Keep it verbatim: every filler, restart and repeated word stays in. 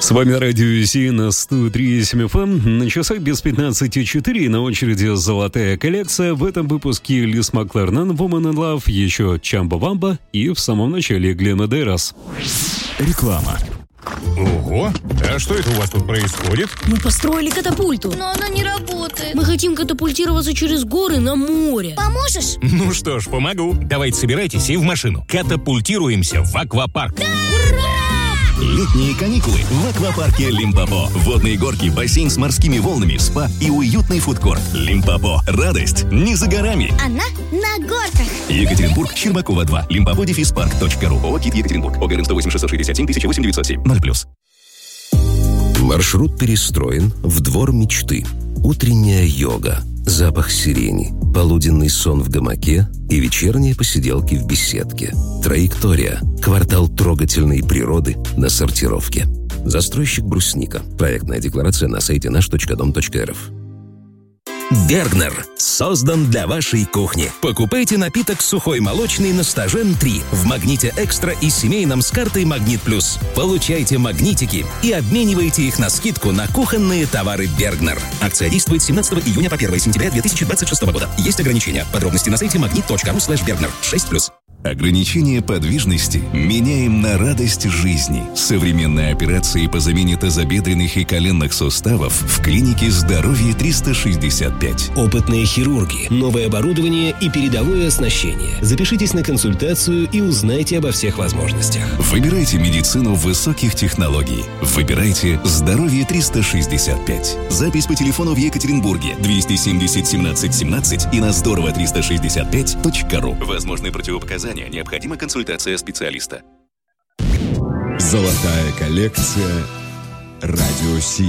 С вами Радио Си на сто три и семь эф эм. На часах без пятнадцати четыре. На очереди золотая коллекция. В этом выпуске Лиз Маклернан, Woman in Love, еще Чамба Вамба и в самом начале Глена Дейрос. Реклама. Ого, а что это у вас тут происходит? Мы построили катапульту. Но она не работает. Мы хотим катапультироваться через горы на море. Поможешь? Ну что ж, помогу. Давайте собирайтесь и в машину. Катапультируемся в аквапарк. Да! Ура! Летние каникулы в аквапарке Лимпопо. Водные горки, бассейн с морскими волнами, спа и уютный фудкорт. Лимпопо. Радость не за горами. Она на горках. Екатеринбург, Щербакова два. Лимпопо дефис парк точка ру. ООО «Кит Екатеринбург». ОГРН сто восемь шестьсот шестьдесят семь тысяч восемь девятьсот семь. ноль плюс. Маршрут перестроен в двор мечты. Утренняя йога, запах сирени, полуденный сон в гамаке и вечерние посиделки в беседке. Траектория. Квартал трогательной природы на сортировке. Застройщик «Брусника». Проектная декларация на сайте наш точка дом точка эр эф. Бергнер создан для вашей кухни. Покупайте напиток сухой молочный на Стажен три в Магните Экстра и семейном с картой Магнит Плюс. Получайте магнитики и обменивайте их на скидку на кухонные товары Бергнер. Акция действует с семнадцатого июня по первое сентября две тысячи двадцать шестого года. Есть ограничения. Подробности на сайте магнит точка ру слэш бергнер. шесть плюс. Ограничение подвижности меняем на радость жизни. Современные операции по замене тазобедренных и коленных суставов в клинике «Здоровье триста шестьдесят пять». Опытные хирурги, новое оборудование и передовое оснащение. Запишитесь на консультацию и узнайте обо всех возможностях. Выбирайте медицину высоких технологий. Выбирайте «Здоровье триста шестьдесят пять». Запись по телефону в Екатеринбурге двести семьдесят семнадцать семнадцать и на здорово триста шестьдесят пять точка ру. Возможны противопоказания. Необходима консультация специалиста. Золотая коллекция Радио Си.